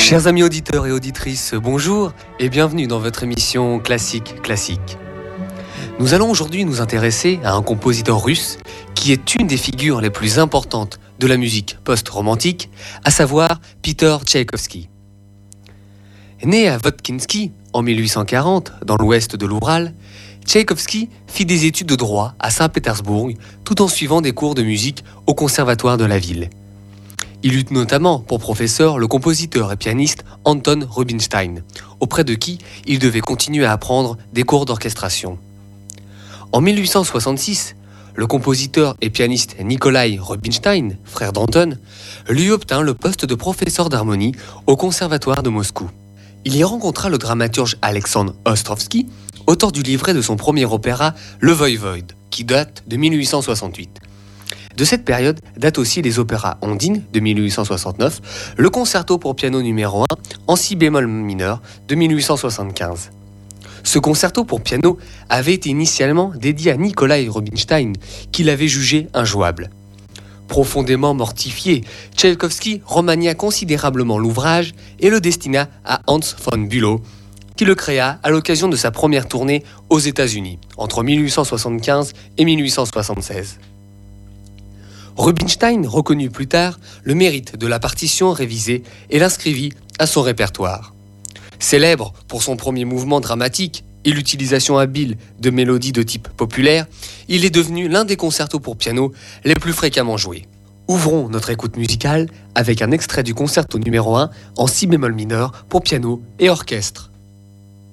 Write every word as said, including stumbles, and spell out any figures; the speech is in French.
Chers amis auditeurs et auditrices, bonjour et bienvenue dans votre émission Classique Classique. Nous allons aujourd'hui nous intéresser à un compositeur russe qui est une des figures les plus importantes de la musique post-romantique, à savoir Peter Tchaïkovski. Né à Votkinsky en mille huit cent quarante, dans l'ouest de l'Oural, Tchaïkovski fit des études de droit à Saint-Pétersbourg tout en suivant des cours de musique au conservatoire de la ville. Il eut notamment pour professeur le compositeur et pianiste Anton Rubinstein, auprès de qui il devait continuer à apprendre des cours d'orchestration. En mille huit cent soixante-six, le compositeur et pianiste Nikolai Rubinstein, frère d'Anton, lui obtint le poste de professeur d'harmonie au conservatoire de Moscou. Il y rencontra le dramaturge Alexandre Ostrovsky, auteur du livret de son premier opéra Le Voïvode, qui date de mille huit cent soixante-huit. De cette période datent aussi les opéras Ondine de mille huit cent soixante-neuf, le concerto pour piano numéro un en si bémol mineur de mille huit cent soixante-quinze. Ce concerto pour piano avait été initialement dédié à Nikolai Rubinstein, qui l'avait jugé injouable. Profondément mortifié, Tchaïkovski remania considérablement l'ouvrage et le destina à Hans von Bülow, qui le créa à l'occasion de sa première tournée aux États-Unis, entre mille huit cent soixante-quinze et mille huit cent soixante-seize. Rubinstein reconnut plus tard le mérite de la partition révisée et l'inscrivit à son répertoire. Célèbre pour son premier mouvement dramatique et l'utilisation habile de mélodies de type populaire, il est devenu l'un des concertos pour piano les plus fréquemment joués. Ouvrons notre écoute musicale avec un extrait du concerto numéro un en si bémol mineur pour piano et orchestre.